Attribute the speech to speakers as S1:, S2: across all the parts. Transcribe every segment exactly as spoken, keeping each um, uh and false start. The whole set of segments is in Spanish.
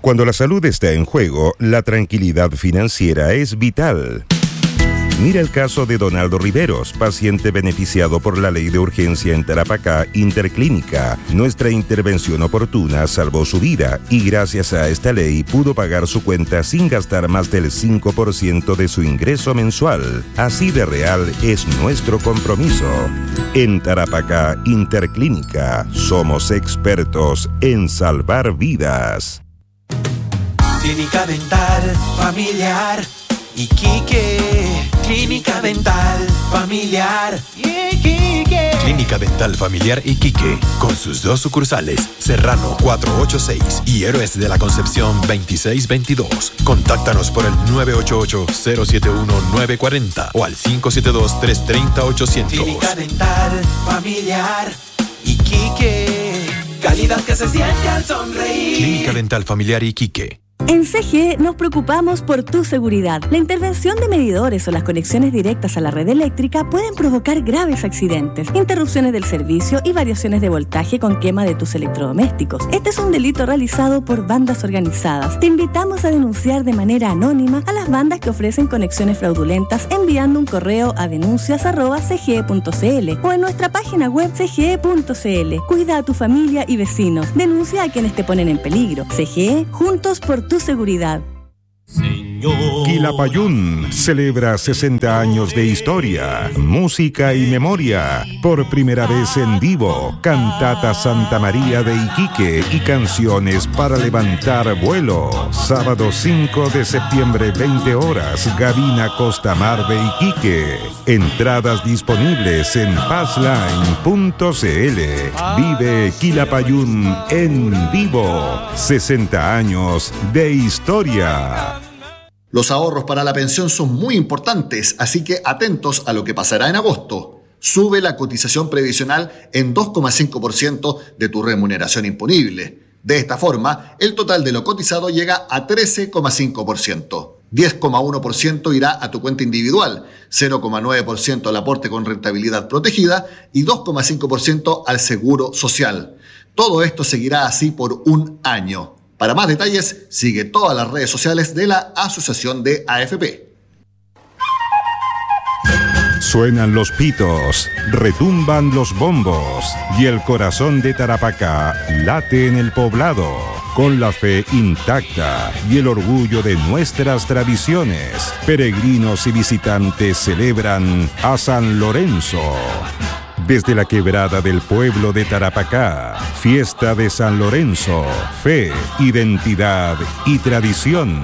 S1: Cuando la salud está en juego, la tranquilidad financiera es vital. Mira el caso de Donaldo Riveros, paciente beneficiado por la ley de urgencia en Tarapacá Interclínica. Nuestra intervención oportuna salvó su vida y gracias a esta ley pudo pagar su cuenta sin gastar más del cinco por ciento de su ingreso mensual. Así de real es nuestro compromiso. En Tarapacá Interclínica somos expertos en salvar vidas.
S2: Clínica Dental Familiar Iquique. Clínica Dental Familiar Iquique.
S3: Clínica Dental Familiar Iquique, con sus dos sucursales, Serrano cuatrocientos ochenta y seis y Héroes de la Concepción veintiséis veintidós. Contáctanos por el nueve ocho ocho, cero siete uno, nueve cuatro cero o al cinco siete dos, tres tres cero, ocho cero cero.
S2: Clínica Dental Familiar Iquique. Calidad que se siente al sonreír.
S3: Clínica Dental Familiar Iquique.
S4: En C G E nos preocupamos por tu seguridad. La intervención de medidores o las conexiones directas a la red eléctrica pueden provocar graves accidentes, interrupciones del servicio y variaciones de voltaje con quema de tus electrodomésticos. Este es un delito realizado por bandas organizadas. Te invitamos a denunciar de manera anónima a las bandas que ofrecen conexiones fraudulentas enviando un correo a denuncias arroba c g e punto c l o en nuestra página web c g e punto c l. Cuida a tu familia y vecinos. Denuncia a quienes te ponen en peligro. C G E, juntos por tu seguridad.
S1: Quilapayún celebra sesenta años de historia, música y memoria. Por primera vez en vivo, Cantata Santa María de Iquique y canciones para levantar vuelo. Sábado cinco de septiembre, veinte horas, Gavina Costa Mar de Iquique. Entradas disponibles en passline punto c l. Vive Quilapayún en vivo. sesenta años de historia.
S5: Los ahorros para la pensión son muy importantes, así que atentos a lo que pasará en agosto. Sube la cotización previsional en dos coma cinco por ciento de tu remuneración imponible. De esta forma, el total de lo cotizado llega a trece coma cinco por ciento. diez coma uno por ciento irá a tu cuenta individual, cero coma nueve por ciento al aporte con rentabilidad protegida y dos coma cinco por ciento al seguro social. Todo esto seguirá así por un año. Para más detalles, sigue todas las redes sociales de la Asociación de A F P.
S1: Suenan los pitos, retumban los bombos y el corazón de Tarapacá late en el poblado, con la fe intacta y el orgullo de nuestras tradiciones. Peregrinos y visitantes celebran a San Lorenzo. Desde la quebrada del pueblo de Tarapacá, fiesta de San Lorenzo, fe, identidad y tradición.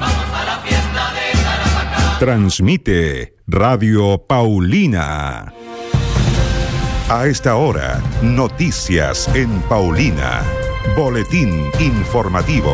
S1: Transmite Radio Paulina. A esta hora, noticias en Paulina. Boletín informativo.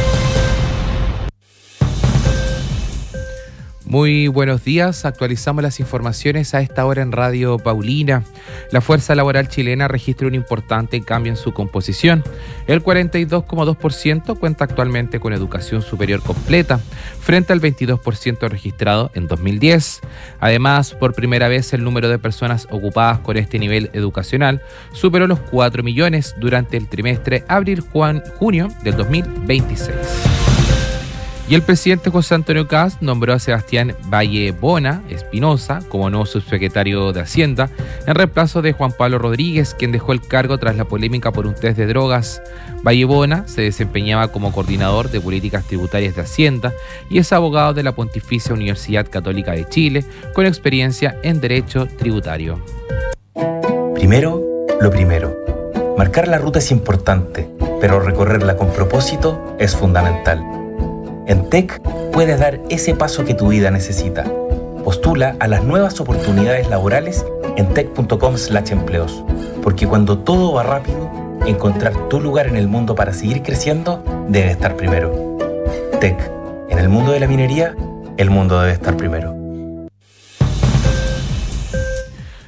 S6: Muy buenos días, actualizamos las informaciones a esta hora en Radio Paulina. La fuerza laboral chilena registra un importante cambio en su composición. El cuarenta y dos coma dos por ciento cuenta actualmente con educación superior completa, frente al veintidós por ciento registrado en dos mil diez. Además, por primera vez el número de personas ocupadas con este nivel educacional superó los cuatro millones durante el trimestre abril-junio del dos mil veintiséis. Y el presidente José Antonio Kast nombró a Sebastián Vallebona Espinosa como nuevo subsecretario de Hacienda, en reemplazo de Juan Pablo Rodríguez, quien dejó el cargo tras la polémica por un test de drogas. Vallebona se desempeñaba como coordinador de políticas tributarias de Hacienda y es abogado de la Pontificia Universidad Católica de Chile, con experiencia en Derecho Tributario.
S7: Primero, lo primero. Marcar la ruta es importante, pero recorrerla con propósito es fundamental. En T E C puedes dar ese paso que tu vida necesita. Postula a las nuevas oportunidades laborales en tec punto com slash empleos. Porque cuando todo va rápido, encontrar tu lugar en el mundo para seguir creciendo debe estar primero. T E C. En el mundo de la minería, el mundo debe estar primero.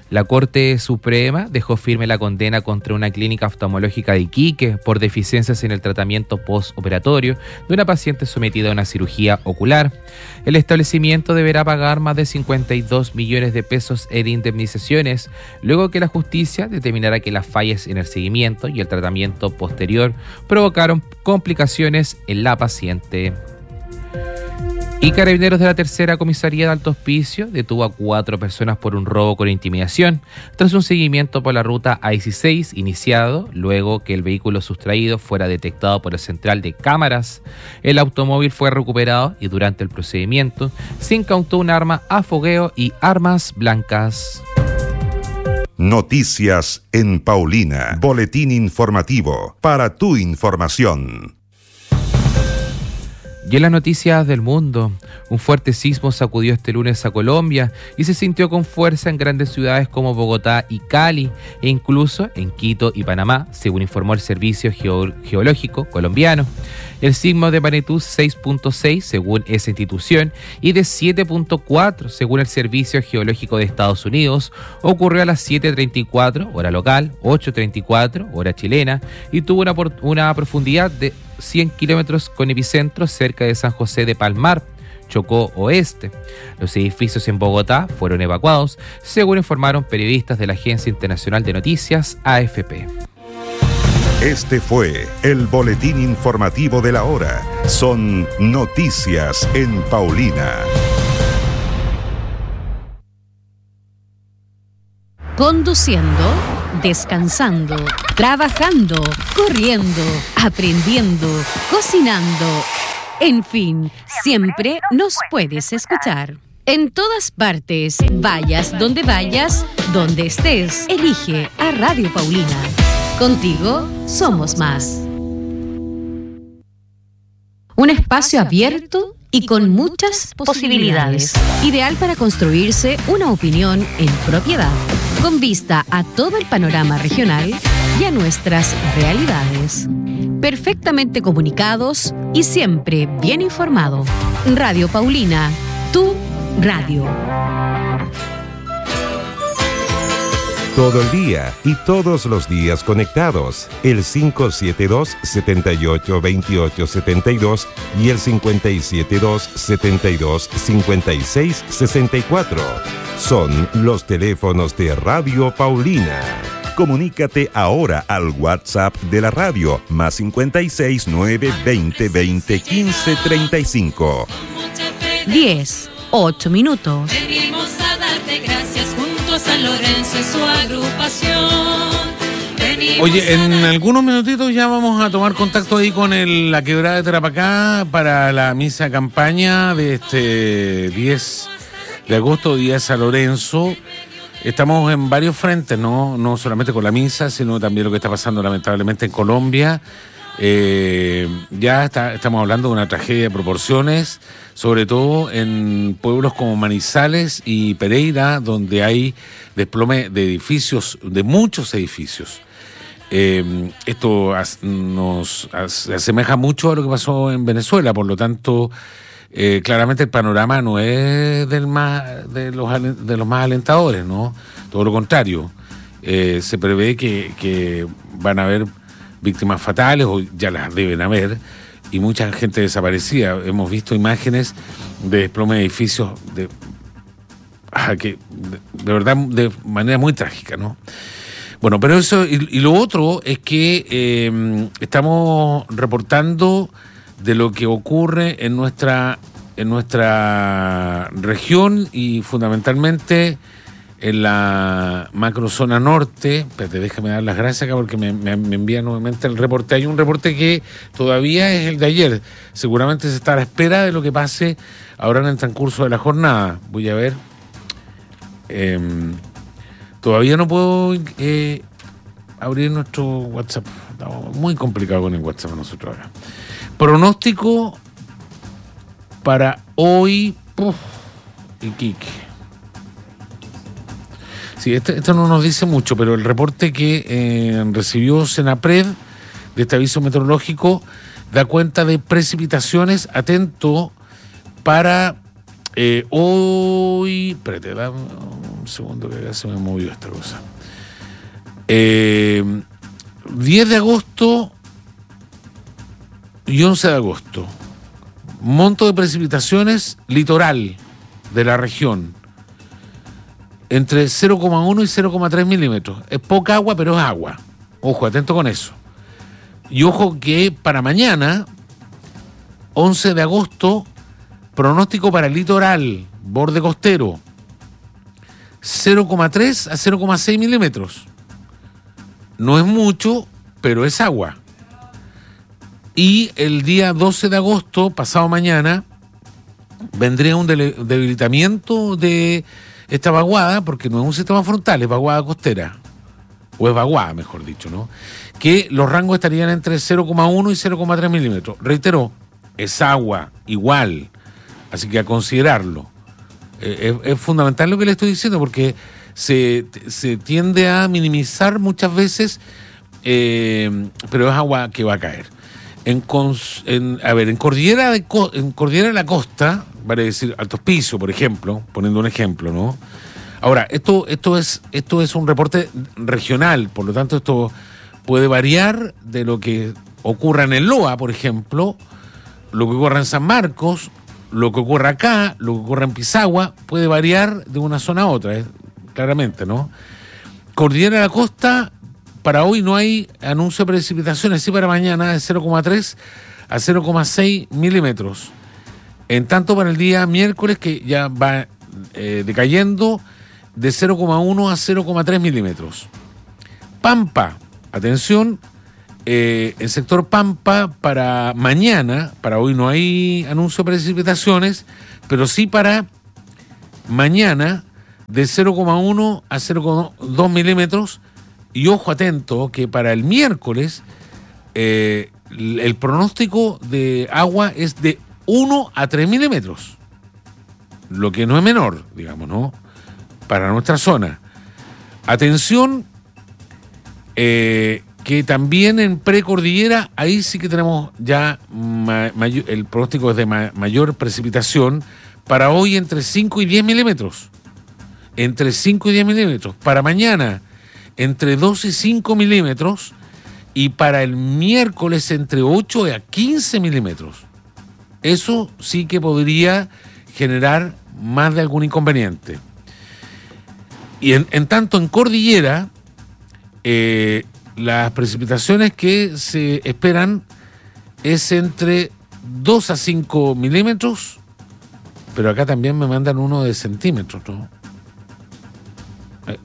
S6: La Corte Suprema dejó firme la condena contra una clínica oftalmológica de Iquique por deficiencias en el tratamiento postoperatorio de una paciente sometida a una cirugía ocular. El establecimiento deberá pagar más de cincuenta y dos millones de pesos en indemnizaciones, luego que la justicia determinara que las fallas en el seguimiento y el tratamiento posterior provocaron complicaciones en la paciente. Y Carabineros de la Tercera Comisaría de Alto Hospicio detuvo a cuatro personas por un robo con intimidación, tras un seguimiento por la ruta A dieciséis iniciado luego que el vehículo sustraído fuera detectado por el central de cámaras. El automóvil fue recuperado y durante el procedimiento se incautó un arma a fogueo y armas blancas.
S1: Noticias en Paulina. Boletín informativo. Para tu información.
S6: Y en las noticias del mundo, un fuerte sismo sacudió este lunes a Colombia y se sintió con fuerza en grandes ciudades como Bogotá y Cali, e incluso en Quito y Panamá, según informó el Servicio Geo- Geológico colombiano. El sismo de magnitud seis punto seis, según esa institución, y de siete punto cuatro, según el Servicio Geológico de Estados Unidos, ocurrió a las siete treinta y cuatro, hora local, ocho treinta y cuatro, hora chilena, y tuvo una, por- una profundidad de cien kilómetros con epicentro cerca de San José de Palmar, Chocó Oeste. Los edificios en Bogotá fueron evacuados, según informaron periodistas de la Agencia Internacional de Noticias, A F P.
S1: Este fue el boletín informativo de la hora. Son noticias en Paulina.
S8: Conduciendo, descansando, trabajando, corriendo, aprendiendo, cocinando. En fin, siempre nos puedes escuchar. En todas partes, vayas donde vayas, donde estés, elige a Radio Paulina. Contigo somos más. Un espacio abierto y con muchas posibilidades. Ideal para construirse una opinión en propiedad, con vista a todo el panorama regional y a nuestras realidades. Perfectamente comunicados y siempre bien informado. Radio Paulina, tu radio.
S1: Todo el día y todos los días conectados. El cinco siete dos, siete ocho dos ocho siete dos y el cinco siete dos, siete dos cinco seis seis cuatro. Son los teléfonos de Radio Paulina. Comunícate ahora al WhatsApp de la radio, más cincuenta y seis, nueve, veinte, veinte, quince, treinta y cinco.
S8: diez, ocho minutos.
S9: Venimos a darte gracias junto a San Lorenzo y su agrupación. Venimos
S10: Oye, en algunos minutitos ya vamos a tomar contacto ahí con el, la Quebrada de Tarapacá para la misa de campaña de este diez de agosto, día de San Lorenzo. Estamos en varios frentes, ¿no? No solamente con la misa, sino también lo que está pasando lamentablemente en Colombia. Eh, ya está, estamos hablando de una tragedia de proporciones, sobre todo en pueblos como Manizales y Pereira, donde hay desplome de edificios, de muchos edificios. Eh, esto as, nos as, asemeja mucho a lo que pasó en Venezuela, por lo tanto, eh, claramente el panorama no es del más, de, los, de los más alentadores, ¿no? Todo lo contrario. Eh, se prevé que, que van a haber víctimas fatales, o ya las deben haber, y mucha gente desaparecida. Hemos visto imágenes de desplome de edificios de, ah, que, de, de verdad de manera muy trágica, ¿no? Bueno, pero eso, y, y lo otro es que eh, estamos reportando de lo que ocurre en nuestra, en nuestra región y fundamentalmente en la macrozona norte. Espérate, déjame dar las gracias acá porque me, me, me envía nuevamente el reporte. Hay un reporte que todavía es el de ayer. Seguramente se está a la espera de lo que pase ahora en el transcurso de la jornada. Voy a ver. Eh, todavía no puedo eh, abrir nuestro WhatsApp. Estamos muy complicado con el WhatsApp nosotros acá. Pronóstico para hoy. Uf, Iquique. Sí, esto, esto no nos dice mucho, pero el reporte que eh, recibió Senapred de este aviso meteorológico da cuenta de precipitaciones. Atento para eh, hoy. Espérate, da un un segundo que acá se me movió esta cosa. Eh, diez de agosto y once de agosto. Monto de precipitaciones litoral de la región. Entre cero coma uno y cero coma tres milímetros. Es poca agua, pero es agua. Ojo, atento con eso. Y ojo que para mañana, once de agosto, pronóstico para el litoral, borde costero, cero coma tres a cero coma seis milímetros. No es mucho, pero es agua. Y el día doce de agosto, pasado mañana, vendría un debilitamiento de esta vaguada, porque no es un sistema frontal, es vaguada costera. O es vaguada, mejor dicho, ¿no? Que los rangos estarían entre cero coma uno y cero coma tres milímetros. Reitero, es agua, igual. Así que a considerarlo. Eh, es, es fundamental lo que le estoy diciendo, porque se, se tiende a minimizar muchas veces, eh, pero es agua que va a caer. En, cons, en a ver, en Cordillera de en Cordillera de la Costa, vale decir Altos Pisos, por ejemplo, poniendo un ejemplo, ¿no? Ahora, esto, esto es, esto es un reporte regional, por lo tanto, esto puede variar de lo que ocurra en el Loa, por ejemplo, lo que ocurra en San Marcos, lo que ocurra acá, lo que ocurra en Pisagua, puede variar de una zona a otra, ¿eh? Claramente, ¿no? Cordillera de la Costa, para hoy no hay anuncio de precipitaciones, sí para mañana de cero coma tres a cero coma seis milímetros. En tanto para el día miércoles, que ya va eh, decayendo, de cero coma uno a cero coma tres milímetros. Pampa, atención, eh, el sector Pampa para mañana, para hoy no hay anuncio de precipitaciones, pero sí para mañana de cero coma uno a cero coma dos milímetros. Y ojo atento que para el miércoles eh, el pronóstico de agua es de uno a tres milímetros, lo que no es menor, digamos, ¿no? Para nuestra zona. Atención, eh, que también en precordillera, ahí sí que tenemos ya ma- may- el pronóstico es de ma- mayor precipitación, para hoy entre cinco y diez milímetros. Entre cinco y diez milímetros. Para mañana, entre dos y cinco milímetros. Y para el miércoles, entre ocho a quince milímetros. Eso sí que podría generar más de algún inconveniente. Y en, en tanto en cordillera, eh, las precipitaciones que se esperan es entre dos a cinco milímetros, pero acá también me mandan uno de centímetros, ¿no? Eh.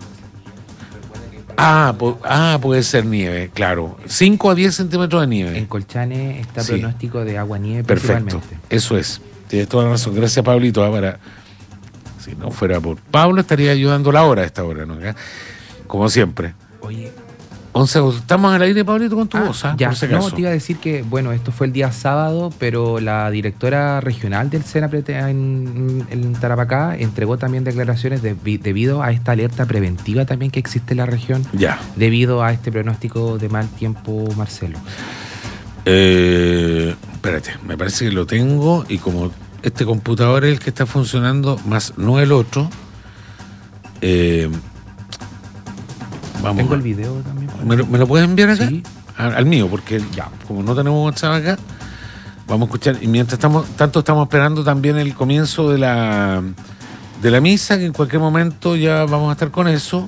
S10: Ah, po, ah, puede ser nieve, claro. cinco a diez centímetros de nieve.
S6: En Colchane está
S10: Sí.
S6: pronóstico de agua-nieve
S10: Perfecto,
S6: principalmente.
S10: eso es. Tienes toda la razón. Gracias, Pablito. Ah, para... Si no fuera por Pablo, estaría ayudando la hora a esta hora, ¿no? Como siempre.
S6: Oye,
S10: once de agosto. Estamos al aire, Pablito, con tu
S6: ah,
S10: voz, ¿ah?
S6: ya,
S10: Por si
S6: no,
S10: acaso.
S6: te iba a decir que, bueno, esto fue el día sábado, pero la directora regional del SENAPRED en, en Tarapacá entregó también declaraciones de, debido a esta alerta preventiva también que existe en la región,
S10: Ya.
S6: debido a este pronóstico de mal tiempo, Marcelo.
S10: Eh, espérate, me parece que lo tengo y como este computador es el que está funcionando, más no el otro, eh, vamos.
S6: Tengo
S10: a-
S6: el video también.
S10: ¿Me lo, me lo puedes enviar acá?
S6: Sí.
S10: A- al mío, porque ya, como no tenemos WhatsApp acá, vamos a escuchar. Y mientras estamos, tanto estamos esperando también el comienzo de la de la misa, que en cualquier momento ya vamos a estar con eso.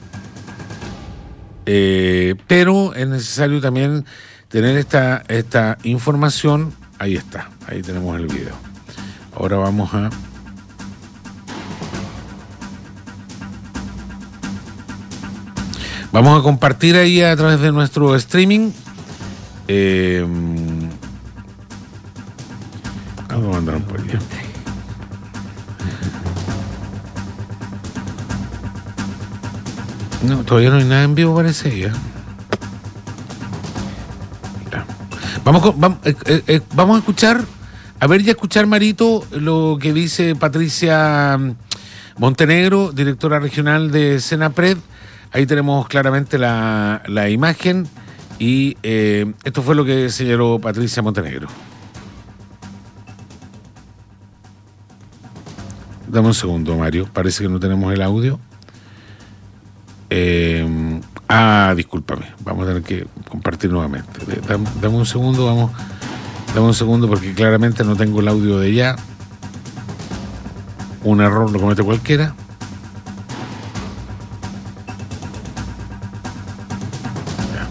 S10: Eh, pero es necesario también tener esta, esta información. Ahí está, ahí tenemos el video. Ahora vamos a... Vamos a compartir ahí a través de nuestro streaming. Eh, ¿Cómo mandaron por allá? No, todavía no hay nada en vivo, parece ya. Ya. Vamos, con- vamos, eh, eh, eh, vamos a escuchar, a ver ya escuchar, Marito, lo que dice Patricia Montenegro, directora regional de SENAPRED. Ahí tenemos claramente la, la imagen y eh, esto fue lo que señaló Patricia Montenegro. Dame un segundo, Mario. Parece que no tenemos el audio. Eh, ah, discúlpame, vamos a tener que compartir nuevamente. Dame, dame un segundo, vamos, dame un segundo porque claramente no tengo el audio de ya. Un error lo comete cualquiera. Ya.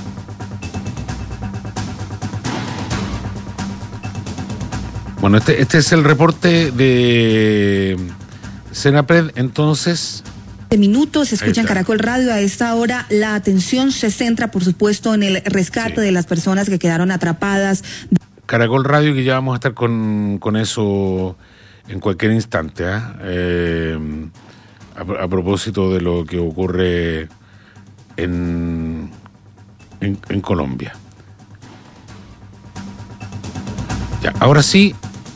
S10: Bueno, este, este es el reporte de Senapred, entonces.
S11: Minutos, escuchan Caracol Radio. A esta hora la atención se centra, por supuesto, en el rescate sí. de las personas que quedaron atrapadas.
S10: Caracol Radio, que ya vamos a estar con, con eso en cualquier instante, ¿eh? Eh, a, a propósito de lo que ocurre en, en, en Colombia. Ya, ahora sí.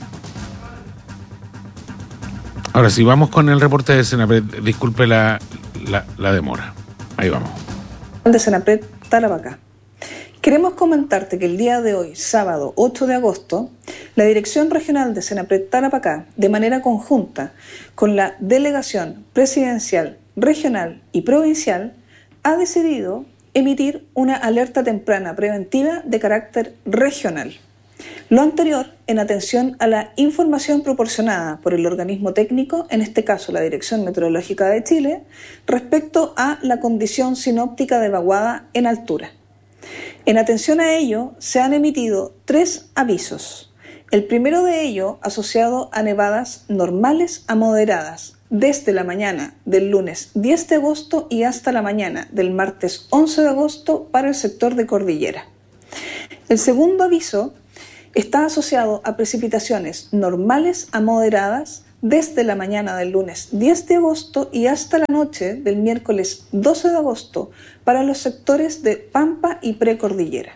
S10: Ahora sí, vamos con el reporte de Senapred. Disculpe la, la, la demora. Ahí vamos.
S12: De Senapred, Tarapacá. Queremos comentarte que el día de hoy, sábado ocho de agosto, la Dirección Regional de Senapred Tarapacá, de manera conjunta con la Delegación Presidencial, Regional y Provincial, ha decidido emitir una alerta temprana preventiva de carácter regional. Lo anterior en atención a la información proporcionada por el organismo técnico, en este caso la Dirección Meteorológica de Chile, respecto a la condición sinóptica de vaguada en altura. En atención a ello, se han emitido tres avisos. El primero de ello asociado a nevadas normales a moderadas, desde la mañana del lunes diez de agosto y hasta la mañana del martes once de agosto para el sector de Cordillera. El segundo aviso está asociado a precipitaciones normales a moderadas desde la mañana del lunes diez de agosto y hasta la noche del miércoles doce de agosto para los sectores de Pampa y Precordillera.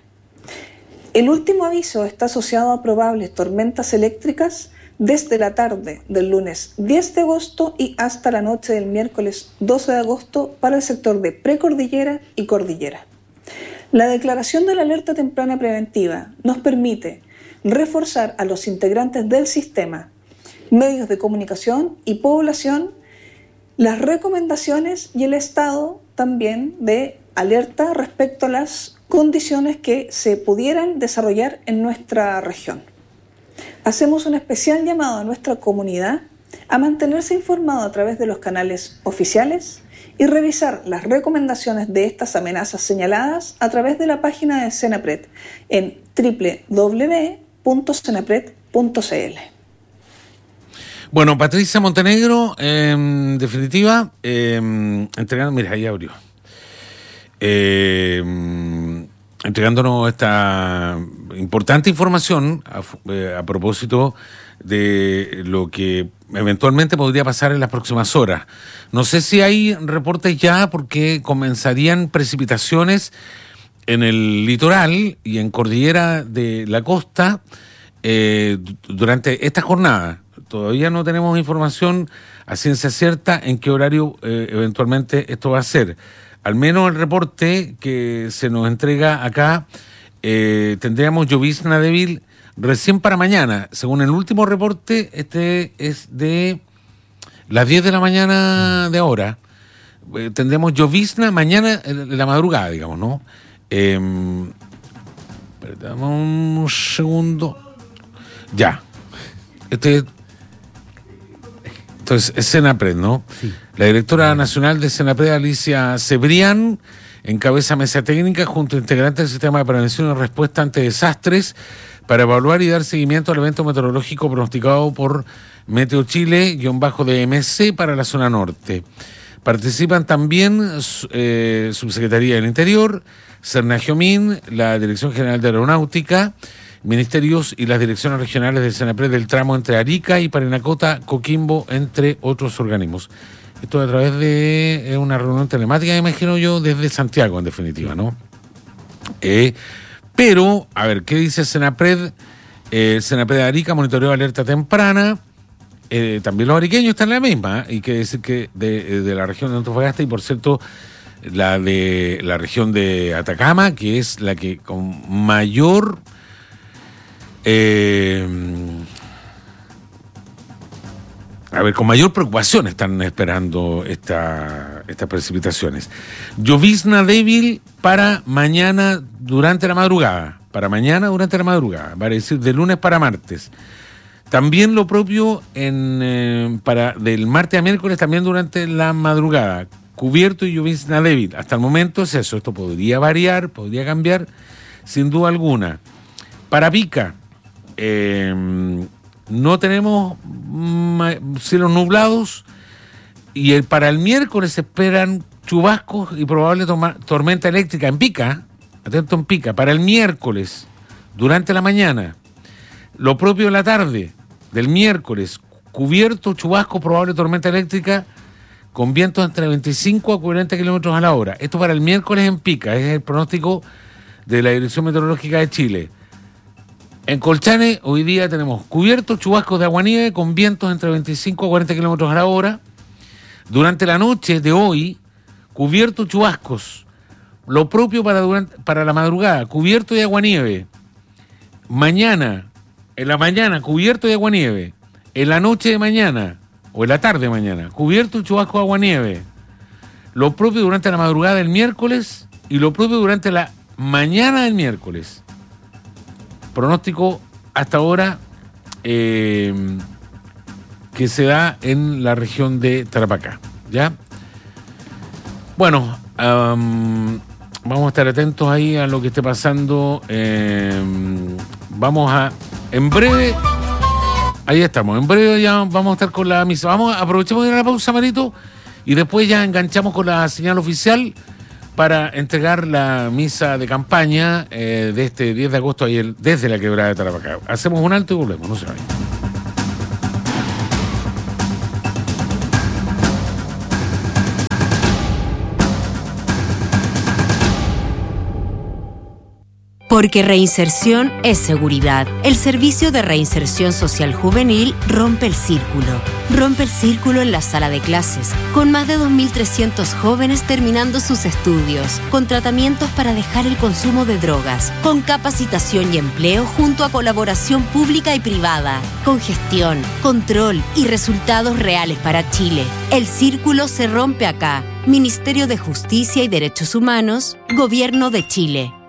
S12: El último aviso está asociado a probables tormentas eléctricas desde la tarde del lunes diez de agosto y hasta la noche del miércoles doce de agosto para el sector de Precordillera y Cordillera. La declaración de la alerta temprana preventiva nos permite reforzar a los integrantes del sistema, medios de comunicación y población, las recomendaciones y el estado también de alerta respecto a las condiciones que se pudieran desarrollar en nuestra región. Hacemos un especial llamado a nuestra comunidad a mantenerse informado a través de los canales oficiales y revisar las recomendaciones de estas amenazas señaladas a través de la página de Senapred en doble u doble u doble u punto senapred punto c l.
S10: Bueno, Patricia Montenegro, eh, en definitiva, eh, entregando, mira, ahí abrió, eh, entregándonos esta importante información a, eh, a propósito de lo que eventualmente podría pasar en las próximas horas. No sé si hay reportes ya, porque comenzarían precipitaciones en el litoral y en Cordillera de la Costa eh, durante esta jornada. Todavía no tenemos información a ciencia cierta en qué horario eh, eventualmente esto va a ser. Al menos el reporte que se nos entrega acá, eh, tendríamos llovizna débil recién para mañana. Según el último reporte, este es de las diez de la mañana de ahora. Eh, tendremos llovizna mañana en la madrugada, digamos, ¿no? Eh, dame un segundo. Ya. Este Entonces, es Senapred, ¿no? Sí. La directora nacional de Senapred, Alicia Cebrián, encabeza mesa técnica junto a integrantes del sistema de prevención y respuesta ante desastres para evaluar y dar seguimiento al evento meteorológico pronosticado por Meteo Chile-D M C para la zona norte. Participan también eh, Subsecretaría del Interior, Cernagiomín, la Dirección General de Aeronáutica, ministerios y las direcciones regionales del Senapred del tramo entre Arica y Parinacota, Coquimbo, entre otros organismos. Esto a través de una reunión telemática, imagino yo, desde Santiago, en definitiva, ¿no? Eh, pero, a ver, ¿qué dice Senapred? Eh, Senapred de Arica monitoreó alerta temprana. Eh, también los ariqueños están en la misma, ¿eh? Y que decir que de, de la región de Antofagasta y, por cierto, la de la región de Atacama, que es la que con mayor eh, a ver, con mayor preocupación están esperando esta estas precipitaciones. Llovizna débil para mañana durante la madrugada. Para mañana durante la madrugada. Va a decir de lunes para martes. También lo propio en, eh, para del martes a miércoles, también durante la madrugada. Cubierto y llovizna débil. Hasta el momento es eso. Esto podría variar, podría cambiar, sin duda alguna. Para Pica, eh, no tenemos mm, cielos nublados. Y el, para el miércoles se esperan chubascos y probable toma, tormenta eléctrica en Pica. Atento en Pica. Para el miércoles, durante la mañana. Lo propio en la tarde del miércoles. Cubierto, chubasco, probable tormenta eléctrica con vientos entre veinticinco a cuarenta kilómetros a la hora. Esto para el miércoles en Pica. Es el pronóstico de la Dirección Meteorológica de Chile. En Colchane, hoy día tenemos cubierto, chubascos de aguanieve con vientos entre veinticinco a cuarenta kilómetros a la hora. Durante la noche de hoy, cubierto, chubascos. Lo propio para, durante, para la madrugada, cubierto de aguanieve. Mañana, en la mañana, cubierto de aguanieve. En la noche de mañana, o en la tarde de mañana, cubierto, chubasco de aguanieve. Lo propio durante la madrugada del miércoles y lo propio durante la mañana del miércoles. Pronóstico hasta ahora eh, que se da en la región de Tarapacá, ¿ya? Bueno, um, vamos a estar atentos ahí a lo que esté pasando. Eh, vamos a, en breve, ahí estamos, en breve ya vamos a estar con la misa. Vamos, aprovechemos de ir a la pausa, Marito, y después ya enganchamos con la señal oficial para entregar la misa de campaña eh, de este diez de agosto ayer desde la Quebrada de Tarapacá. Hacemos un alto y volvemos, no se vayan.
S8: Porque reinserción es seguridad. El Servicio de Reinserción Social Juvenil rompe el círculo. Rompe el círculo en la sala de clases, con más de dos mil trescientos jóvenes terminando sus estudios, con tratamientos para dejar el consumo de drogas, con capacitación y empleo junto a colaboración pública y privada, con gestión, control y resultados reales para Chile. El círculo se rompe acá. Ministerio de Justicia y Derechos Humanos, Gobierno de Chile.